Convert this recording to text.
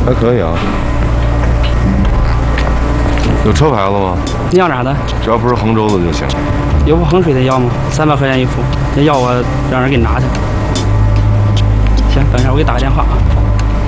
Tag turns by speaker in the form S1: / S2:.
S1: 还可以啊。有车牌了吗？
S2: 你要啥的？
S1: 只要不是杭州的就行。
S2: 有不衡水的要吗？300块钱1副，要我让人给你拿去。行，等一下我给你打个电话啊。